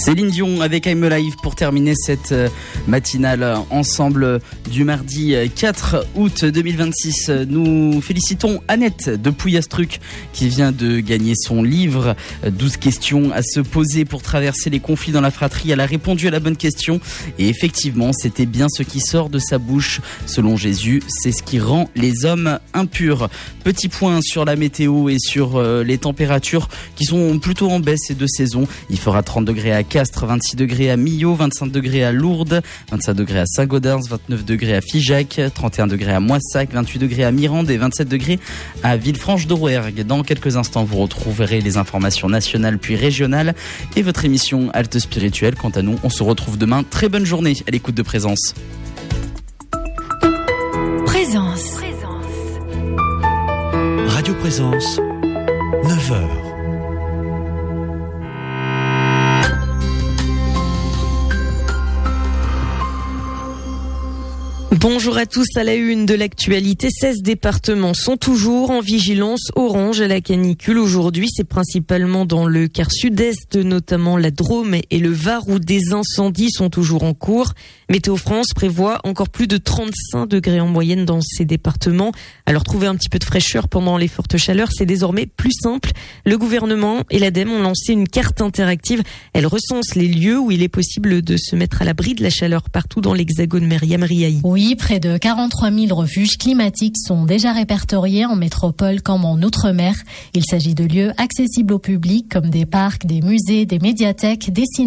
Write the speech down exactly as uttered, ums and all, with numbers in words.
Céline Dion avec I'm Alive pour terminer cette matinale ensemble du mardi quatre août deux mille vingt-six. Nous félicitons Annette de Pouillastruc qui vient de gagner son livre douze questions à se poser pour traverser les conflits dans la fratrie. Elle a répondu à la bonne question et effectivement c'était bien ce qui sort de sa bouche. Selon Jésus, c'est ce qui rend les hommes impurs. Petit point sur la météo et sur les températures qui sont plutôt en baisse ces deux saisons. Il fera trente degrés à Castres, vingt-six degrés à Millau, vingt-cinq degrés à Lourdes, vingt-cinq degrés à Saint-Gaudens, vingt-neuf degrés à Figeac, trente et un degrés à Moissac, vingt-huit degrés à Mirande et vingt-sept degrés à Villefranche-de-Rouergue. Dans quelques instants, vous retrouverez les informations nationales puis régionales et votre émission Halte Spirituelle. Quant à nous, on se retrouve demain. Très bonne journée à l'écoute de Présence. Présence. Radio Présence, neuf heures. Bonjour à tous, à la une de l'actualité, seize départements sont toujours en vigilance orange à la canicule. Aujourd'hui, c'est principalement dans le quart sud-est, notamment la Drôme et le Var, où des incendies sont toujours en cours. Météo France prévoit encore plus de trente-cinq degrés en moyenne dans ces départements. Alors trouver un petit peu de fraîcheur pendant les fortes chaleurs, c'est désormais plus simple. Le gouvernement et l'ADEME ont lancé une carte interactive. Elle recense les lieux où il est possible de se mettre à l'abri de la chaleur partout dans l'Hexagone. Myriam Riahi. Oui, près de quarante-trois mille refuges climatiques sont déjà répertoriés en métropole comme en Outre-mer. Il s'agit de lieux accessibles au public comme des parcs, des musées, des médiathèques, des cinémas.